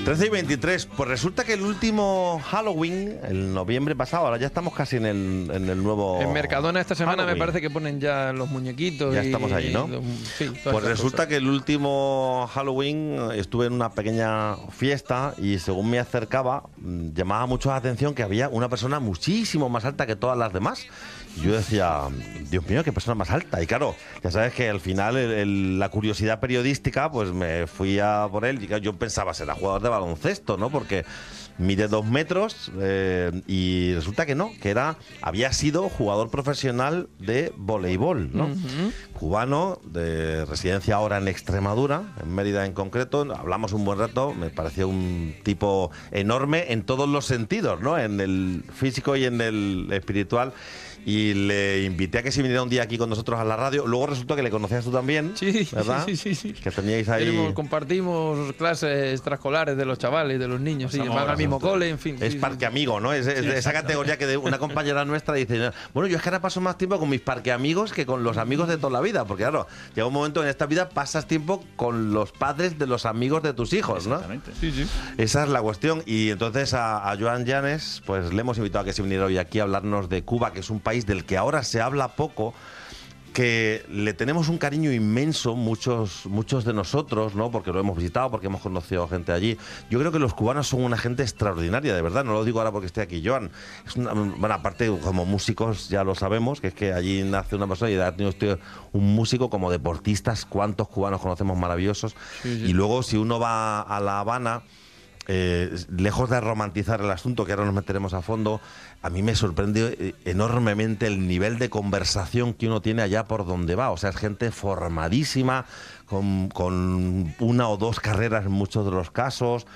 13:23, pues resulta que el último Halloween, el noviembre pasado, ahora ya estamos casi en el nuevo En Mercadona esta semana Halloween. me parece que ponen ya los muñequitos. Ya estamos ahí, ¿no? Sí, Pues resulta que el último Halloween estuve en una pequeña fiesta y según me acercaba, llamaba mucho la atención que había una persona muchísimo más alta que todas las demás. Y yo decía, Dios mío, qué persona más alta. Y claro, ya sabes que al final la curiosidad periodística, pues me fui a por él. Y claro, yo pensaba, será jugador de baloncesto, ¿no? Porque mide 2 metros y resulta que no, que había sido jugador profesional de voleibol, ¿no? Cubano, de residencia ahora en Extremadura, en Mérida en concreto. Hablamos un buen rato, me pareció un tipo enorme en todos los sentidos, ¿no? En el físico y en el espiritual. Y le invité a que se viniera un día aquí con nosotros a la radio. Luego resultó que le conocías tú también, sí, ¿verdad? Sí. Que teníais ahí... Compartimos clases extraescolares de los chavales, de los niños, sí, van al mismo cole, en fin. Es parque amigo, ¿no? Es de esa categoría que una compañera nuestra dice, bueno, yo es que ahora paso más tiempo con mis parque amigos que con los amigos de toda la vida. Porque claro, llega un momento en esta vida pasas tiempo con los padres de los amigos de tus hijos, ¿no? Exactamente. Sí. Esa es la cuestión. Y entonces a Joan Llanes, pues le hemos invitado a que se viniera hoy aquí a hablarnos de Cuba, que es un país del que ahora se habla poco, que le tenemos un cariño inmenso muchos de nosotros, ¿no? Porque lo hemos visitado, porque hemos conocido gente allí. Yo creo que los cubanos son una gente extraordinaria, de verdad. No lo digo ahora porque esté aquí Joan. Bueno, aparte, como músicos ya lo sabemos, que es que allí nace una persona y ha tenido usted un músico como deportistas. ¿Cuántos cubanos conocemos maravillosos? Sí. Y luego, si uno va a La Habana... lejos de romantizar el asunto, que ahora nos meteremos a fondo, a mí me sorprende enormemente el nivel de conversación que uno tiene allá por donde va. O sea, es gente formadísima, con una o dos carreras en muchos de los casos.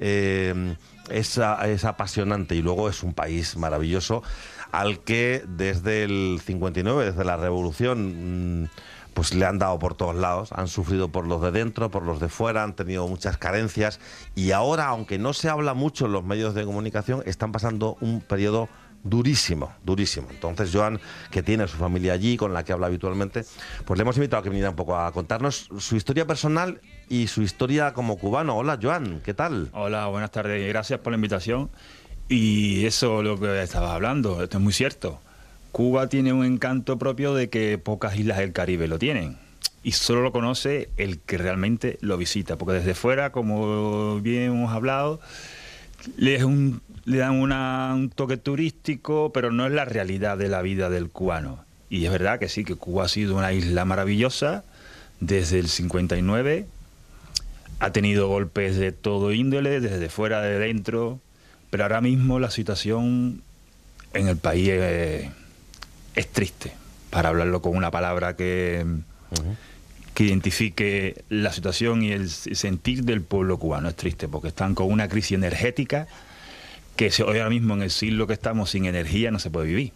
Es apasionante y luego es un país maravilloso al que desde el 59, desde la revolución... pues le han dado por todos lados, han sufrido por los de dentro, por los de fuera, han tenido muchas carencias y ahora, aunque no se habla mucho en los medios de comunicación, están pasando un periodo durísimo. Entonces, Joan, que tiene su familia allí, con la que habla habitualmente, pues le hemos invitado a que viniera un poco a contarnos su historia personal y su historia como cubano. Hola, Joan, ¿qué tal? Hola, buenas tardes, gracias por la invitación. Y eso lo que estabas hablando, esto es muy cierto. Cuba tiene un encanto propio de que pocas islas del Caribe lo tienen. Y solo lo conoce el que realmente lo visita. Porque desde fuera, como bien hemos hablado, le dan un toque turístico, pero no es la realidad de la vida del cubano. Y es verdad que sí, que Cuba ha sido una isla maravillosa desde el 59. Ha tenido golpes de todo índole, desde fuera, de dentro. Pero ahora mismo la situación en el país es triste, para hablarlo con una palabra que identifique la situación y el sentir del pueblo cubano. Es triste porque están con una crisis energética que hoy ahora mismo en el siglo que estamos sin energía no se puede vivir.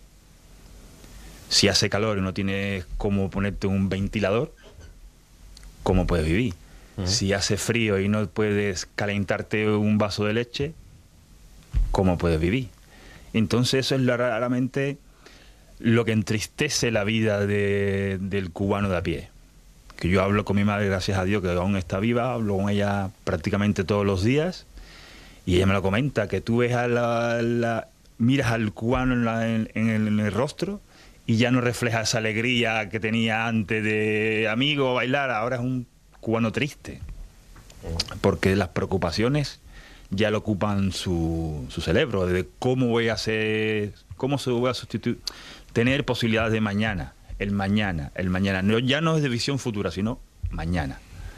Si hace calor y no tienes cómo ponerte un ventilador, ¿cómo puedes vivir? Si hace frío y no puedes calentarte un vaso de leche, ¿cómo puedes vivir? Entonces eso es realmente lo que entristece la vida del cubano de a pie. Que yo hablo con mi madre, gracias a Dios, que aún está viva, hablo con ella prácticamente todos los días, y ella me lo comenta, que tú ves miras al cubano en el rostro, y ya no refleja esa alegría que tenía antes de amigo, bailar, ahora es un cubano triste, porque las preocupaciones ya lo ocupan su cerebro, de cómo voy a hacer, cómo se voy a sustituir, tener posibilidades de mañana, el mañana. No, ya no es de visión futura, sino mañana.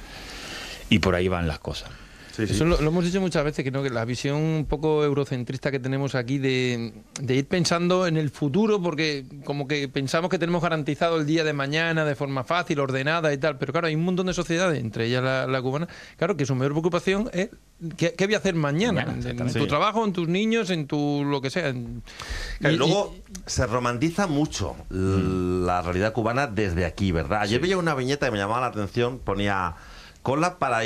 Y por ahí van las cosas. Sí. Eso lo hemos dicho muchas veces, que la visión un poco eurocentrista que tenemos aquí de ir pensando en el futuro, porque como que pensamos que tenemos garantizado el día de mañana de forma fácil, ordenada y tal, pero claro, hay un montón de sociedades, entre ellas la cubana, claro, que su mayor preocupación es ¿qué voy a hacer mañana? En tu trabajo, en tus niños, en tu lo que sea. Y luego se romantiza mucho la realidad cubana desde aquí, ¿verdad? Ayer veía una viñeta que me llamaba la atención, ponía cola para